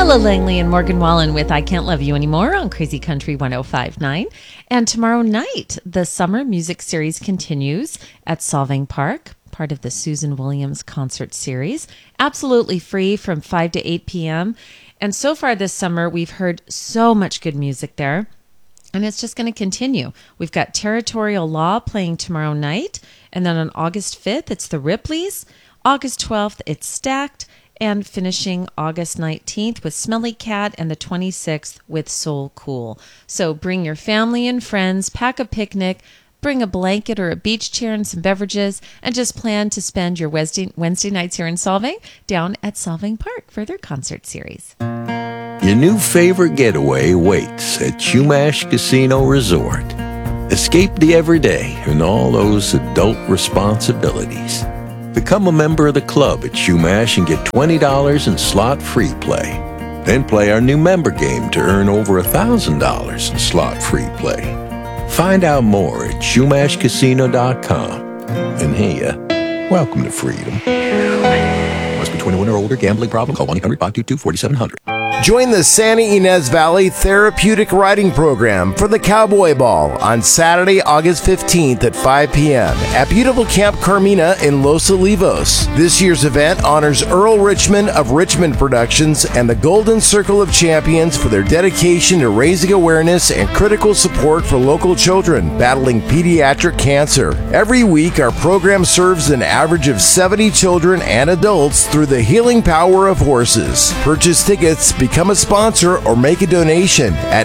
Ella Langley and Morgan Wallen with I Can't Love You Anymore on Crazy Country 105.9. And tomorrow night, the summer music series continues at Solvang Park, part of the Susan Williams concert series. Absolutely free from 5 to 8 p.m. And so far this summer, we've heard so much good music there. And it's just going to continue. We've got Territorial Law playing tomorrow night. And then on August 5th, it's the Ripleys. August 12th, it's Stacked. And finishing August 19th with Smelly Cat, and the 26th with Soul Cool. So bring your family and friends, pack a picnic, bring a blanket or a beach chair and some beverages, and just plan to spend your Wednesday nights here in Solvang down at Solvang Park for their concert series. Your new favorite getaway waits at Chumash Casino Resort. Escape the everyday and all those adult responsibilities. Become a member of the club at Chumash and get $20 in slot-free play. Then play our new member game to earn over $1,000 in slot-free play. Find out more at ChumashCasino.com. And hey, welcome to freedom. Must be 21 or older. Gambling problem? Call 1-800-522-4700. Join the Santa Ynez Valley Therapeutic Riding Program for the Cowboy Ball on Saturday, August 15th at 5 p.m. at beautiful Camp Carmina in Los Olivos. This year's event honors Earl Richmond of Richmond Productions and the Golden Circle of Champions for their dedication to raising awareness and critical support for local children battling pediatric cancer. Every week, our program serves an average of 70 children and adults through the healing power of horses. Purchase tickets, become a sponsor, or make a donation at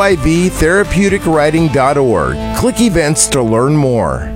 syvtherapeuticriding.org. Click events to learn more.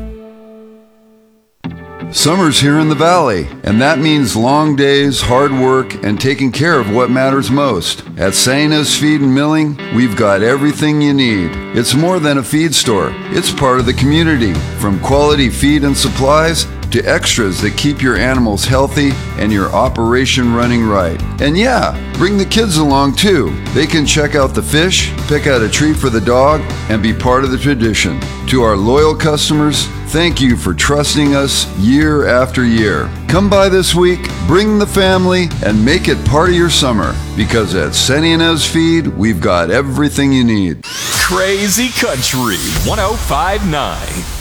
Summer's here in the Valley, and that means long days, hard work, and taking care of what matters most. At Santa Ynez Feed and Milling, we've got everything you need. It's more than a feed store. It's part of the community, from quality feed and supplies to extras that keep your animals healthy and your operation running right. And yeah, bring the kids along too. They can check out the fish, pick out a treat for the dog, and be part of the tradition. To our loyal customers, thank you for trusting us year after year. Come by this week, bring the family, and make it part of your summer. Because at Santa Ynez Feed, we've got everything you need. Crazy Country 105.9.